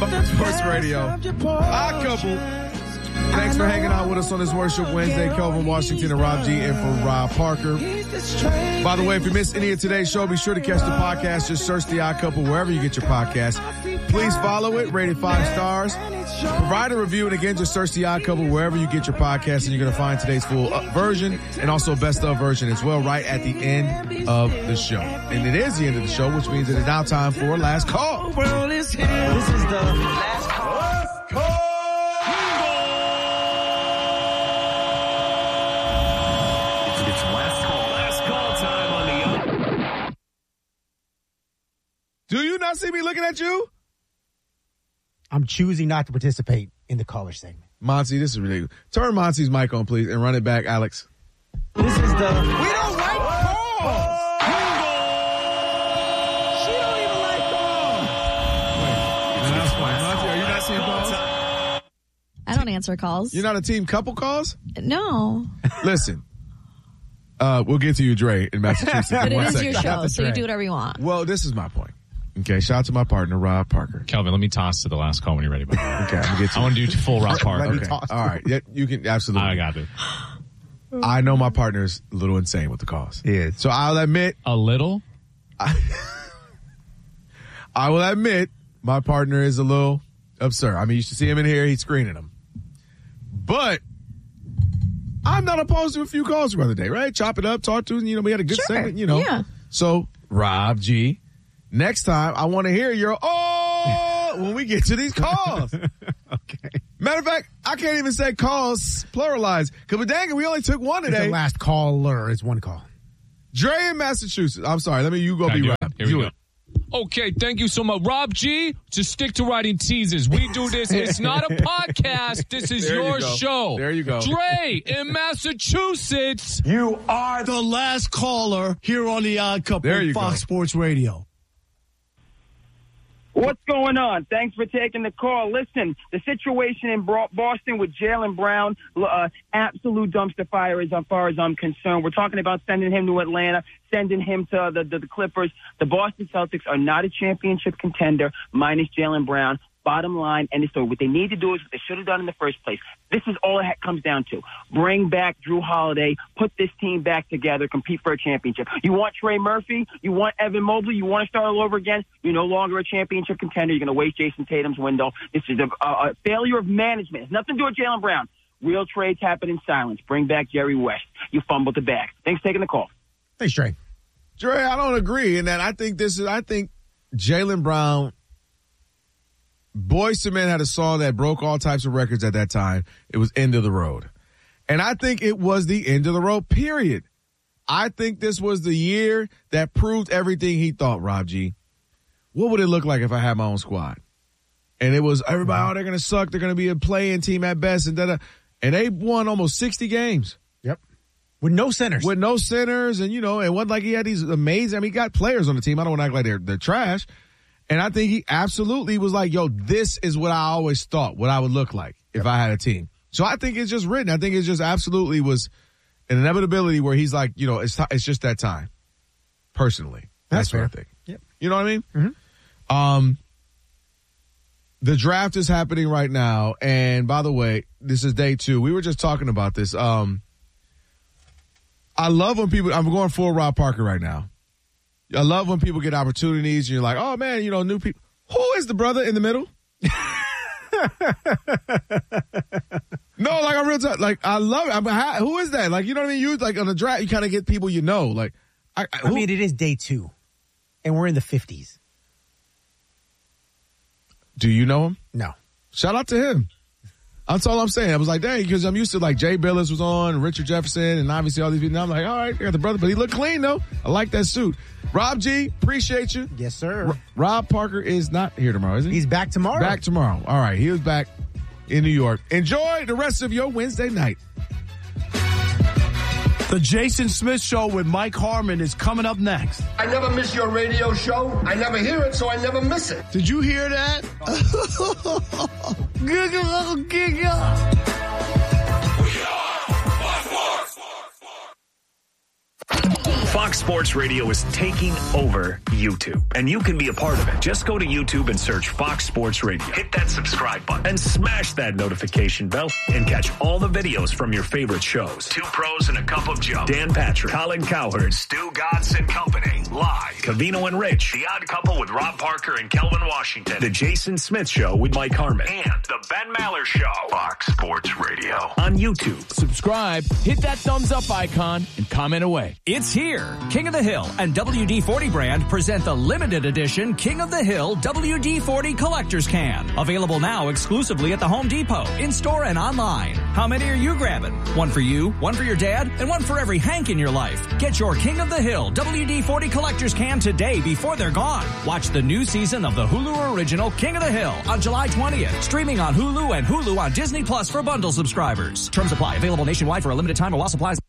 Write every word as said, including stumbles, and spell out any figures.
Fox Sports Radio. Odd Couple. Thanks for hanging out with us on this Worship Wednesday. Kelvin Washington and Rob G in for Rob Parker. By the way, if you missed any of today's show, be sure to catch the podcast. Just search The Odd Couple wherever you get your podcast. Please follow it, rate it five stars. Provide a review, and again, just search The Odd Couple wherever you get your podcast, and you're going to find today's full version and also best of version as well right at the end of the show. And it is the end of the show, which means it is now time for Last Call. This is the Last Call. Last Call. Do you not see me looking at you? I'm choosing not to participate in the caller segment. Monty, this is ridiculous. Turn Monty's mic on, please, and run it back, Alex. This is the... We don't like calls! She don't even like calls! Wait, that's fine. Monty, are you not seeing calls? I don't answer calls. You're not a team couple calls? No. Listen. Uh, we'll get to you, Dre, in Massachusetts. But in it one is second. your show, so you do whatever you want. Well, this is my point. Okay, shout out to my partner, Rob Parker. Kelvin, let me toss to the last call when you're ready. Buddy. Okay, I'm gonna get to I want to do full Rob Parker. Okay. All right, yeah, you can absolutely. I got it. I know my partner's a little insane with the calls. He is. So I'll admit. A little? I, I will admit my partner is a little absurd. I mean, you should see him in here. He's screening them. But I'm not opposed to a few calls throughout the day, right? Chop it up, talk to him. You know, we had a good Sure. segment, you know. Yeah. So, Rob G., next time I want to hear your oh when we get to these calls. Okay. Matter of fact, I can't even say calls pluralized because dang it, we only took one It's today. the last caller is one call. Dre in Massachusetts. I'm sorry. Let me. You go Can I be do Rob. it? Here we Do go. it. Okay, thank you so much. Rob G, just stick to writing teasers. We do this. It's not a podcast. This is There you your go. show. There you go. Dre in Massachusetts. You are the last caller here on the Odd Couple There you Fox go. Sports Radio. What's going on? Thanks for taking the call. Listen, the situation in Bro- Boston with Jaylen Brown, uh, absolute dumpster fire as far as I'm concerned. We're talking about sending him to Atlanta, sending him to the, the, the Clippers. The Boston Celtics are not a championship contender minus Jaylen Brown. Bottom line, and so what they need to do is what they should have done in the first place. This is all it comes down to. Bring back Drew Holiday, put this team back together, compete for a championship. You want Trey Murphy? You want Evan Mobley? You want to start all over again? You're no longer a championship contender. You're going to waste Jason Tatum's window. This is a, a, a failure of management. It's nothing to do with Jaylen Brown. Real trades happen in silence. Bring back Jerry West. You fumbled the bag. Thanks for taking the call. Thanks, Dre. Dre, I don't agree in that. I think this is. I think Jaylen Brown. Boyz two Men had a song that broke all types of records at that time. It was End of the Road. And I think it was the end of the road, period. I think this was the year that proved everything he thought, Rob G. What would it look like if I had my own squad? And it was everybody, oh, they're going to suck. They're going to be a play-in team at best. And, da-da. And they won almost sixty games. Yep. With no centers. With no centers. And, you know, it wasn't like he had these amazing, I mean, he got players on the team. I don't want to act like they're, they're trash. And I think he absolutely was like, yo, this is what I always thought, what I would look like if I had a team. So I think it's just written. I think it's just absolutely was an inevitability where he's like, you know, it's t- it's just that time. Personally. That's, That's fair. what I think. Yep. You know what I mean? Mm-hmm. Um, the draft is happening right now. And by the way, this is day two. We were just talking about this. Um, I love when people, I'm going full Rob Parker right now. I love when people get opportunities and you're like, oh, man, you know, new people. Who is the brother in the middle? No, like, I'm real t- like, I love it. I mean, how, who is that? Like, you know what I mean? You, like, on the draft, you kind of get people you know. Like, I, I, I mean, it is day two, and we're in the fifties. Do you know him? No. Shout out to him. That's all I'm saying. I was like, dang, because I'm used to, like, Jay Billis was on, and Richard Jefferson, and obviously all these people. Now I'm like, all right, I got the brother, but he looked clean, though. I like that suit. Rob G, appreciate you. Yes, sir. R- Rob Parker is not here tomorrow, is he? He's back tomorrow. Back tomorrow. All right, he was back in New York. Enjoy the rest of your Wednesday night. The Jason Smith Show with Mike Harmon is coming up next. I never miss your radio show. I never hear it, so I never miss it. Did you hear that? Giggle, giggle. Fox Fox Sports Radio is taking over YouTube, and you can be a part of it. Just go to YouTube and search Fox Sports Radio. Hit that subscribe button and smash that notification bell and catch all the videos from your favorite shows. Two Pros and a Cup of Joe. Dan Patrick, Colin Cowherd, Stu Godson and Company. Live. Covino and Rich. The Odd Couple with Rob Parker and Kelvin Washington. The Jason Smith Show with Mike Harmon. And the Ben Maller Show. Fox Sports Radio. On YouTube. Subscribe, hit that thumbs up icon, and comment away. It's here. King of the Hill and W D forty brand present the limited edition King of the Hill W D forty Collector's Can. Available now exclusively at the Home Depot, in-store and online. How many are you grabbing? One for you, one for your dad, and one for every Hank in your life. Get your King of the Hill W D forty Collector's Can today before they're gone. Watch the new season of the Hulu original King of the Hill on July twentieth. Streaming on Hulu and Hulu on Disney Plus for bundle subscribers. Terms apply. Available nationwide for a limited time while supplies last.